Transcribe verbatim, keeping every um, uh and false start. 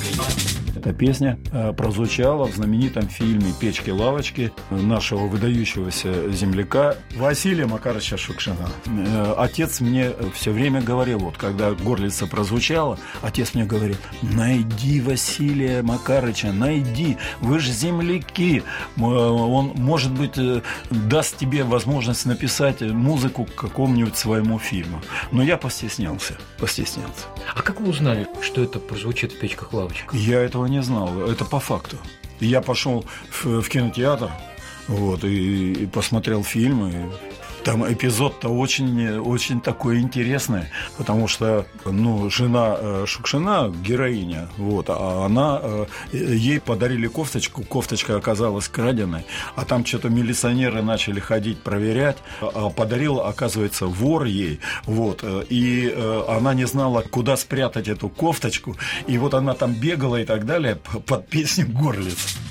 Эта песня прозвучала в знаменитом фильме «Печки-лавочки» нашего выдающегося земляка Василия Макаровича Шукшина. Отец мне все время говорил, вот когда «Горлица» прозвучала, отец мне говорил: найди Василия Макарыча, найди, вы же земляки, он, может быть, даст тебе возможность написать музыку к какому-нибудь своему фильму. Но я постеснялся, постеснялся. А как вы узнали, что это прозвучит в «Печках-лавочках»? Я этого не знал, это по факту. Я пошел в, в кинотеатр, вот, и, и посмотрел фильм, и там эпизод-то очень, очень такой интересный, потому что, ну, жена Шукшина, героиня, вот, а она, ей подарили кофточку, кофточка оказалась краденой, а там что-то милиционеры начали ходить проверять, а подарил, оказывается, вор ей, вот, и она не знала, куда спрятать эту кофточку, и вот она там бегала и так далее под песню «Горлица».